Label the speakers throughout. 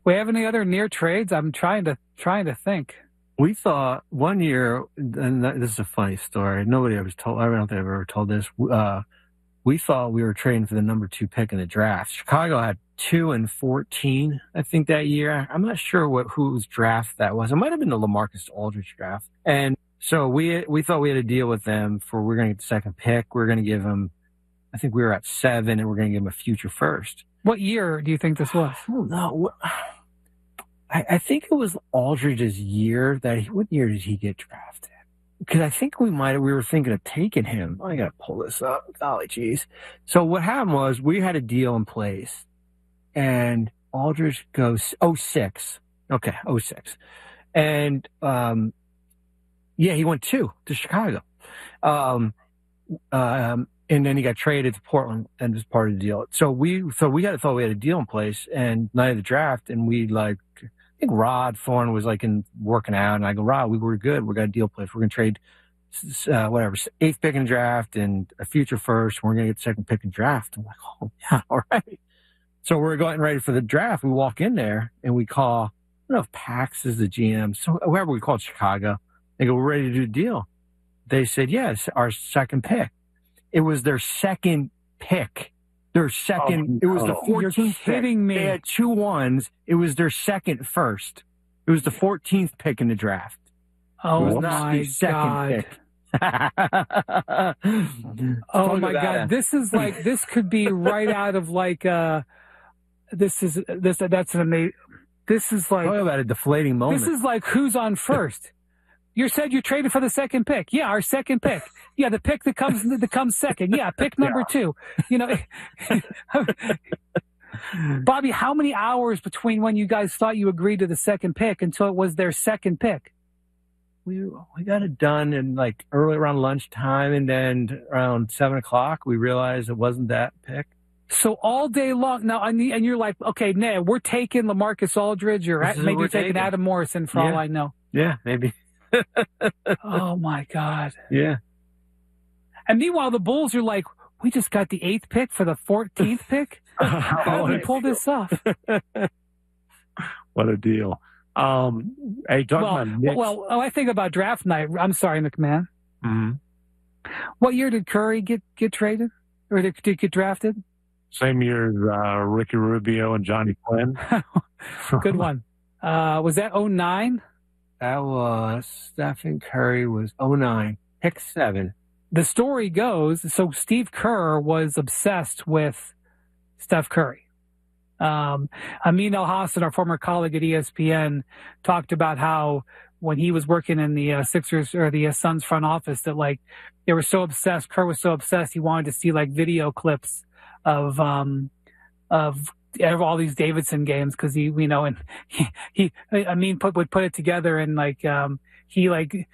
Speaker 1: We have any other near trades? I'm trying to think.
Speaker 2: We thought one year, and this is a funny story. Nobody ever told. I don't think I've ever told this. We thought we were trading for the number 2 pick in the draft. Chicago had 2 and 14, I think, that year. I'm not sure whose draft that was. It might have been the LaMarcus Aldridge draft. And so we thought we had a deal with them for we're going to get the 2nd pick. We're going to give them, I think we were at 7, and we're going to give them a future first.
Speaker 1: What year do you think this was?
Speaker 2: I don't know. I think it was Aldridge's year what year did he get drafted? Because I think we were thinking of taking him. I got to pull this up. Golly geez. So what happened was we had a deal in place and Aldridge goes 06. Okay. 06. And, he went 2 to Chicago. And then he got traded to Portland and was part of the deal. So we thought we had a deal in place and night of the draft. And I think Rod Thorne was working out, and I go, Rod, we were good. We got a deal place. We're going to trade, 8th pick in the draft and a future first. We're going to get the 2nd pick in the draft. I'm like, oh yeah, all right. So we're getting ready for the draft. We walk in there and we call, I don't know if Pax is the GM, so whoever we called Chicago. They go, we're ready to do the deal. They said, yes, our 2nd pick. It was their 2nd pick. Their 2nd, it was the 14th
Speaker 1: You're kidding
Speaker 2: pick.
Speaker 1: me.
Speaker 2: They had 2 1s. It was their 2nd first. It was the 14th pick in the draft.
Speaker 1: Oh,
Speaker 2: it was not the 2nd pick.
Speaker 1: Oh my God. This could be right out of that's an amazing, this is like.
Speaker 2: Talk about a deflating moment.
Speaker 1: This is like who's on first. You said you traded for the 2nd pick. Yeah, our 2nd pick. Yeah, the pick that comes 2nd. Yeah, pick number 2. Bobby, how many hours between when you guys thought you agreed to the 2nd pick until it was their 2nd pick?
Speaker 2: We got it done in early around lunchtime, and then around 7:00 we realized it wasn't that pick.
Speaker 1: So all day long now, and you're like, okay, nah, we're taking LaMarcus Aldridge, or maybe you're taking Adam Morrison for all I know.
Speaker 2: Yeah, maybe.
Speaker 1: Oh my God.
Speaker 2: Yeah.
Speaker 1: And meanwhile, the Bulls are like, we just got the 8th pick for the 14th pick. How did we pull this off?
Speaker 3: What a deal. Hey, talking about Knicks.
Speaker 1: I think about draft night. I'm sorry, McMahon.
Speaker 3: Mm-hmm.
Speaker 1: What year did Curry get traded, or did get drafted?
Speaker 3: Same year as Ricky Rubio and Johnny Quinn.
Speaker 1: Good one. Was that 09?
Speaker 2: That was Stephen Curry was 09, pick 7.
Speaker 1: The story goes, so Steve Kerr was obsessed with Steph Curry. Amin El-Hassan, our former colleague at ESPN, talked about how when he was working in the Sixers or the Suns front office, that they were so obsessed. Kerr was so obsessed he wanted to see video clips of all these Davidson games, because Amin would put it together, and he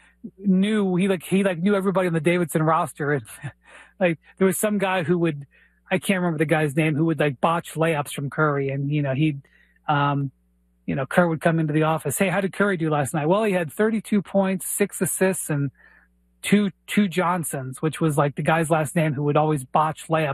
Speaker 1: knew everybody on the Davidson roster, and there was some guy who would, I can't remember the guy's name, who would botch layups from Curry, and Kerr would come into the office. Hey, how did Curry do last night? Well, he had 32 points, 6 assists, and two Johnsons, which was the guy's last name who would always botch layups.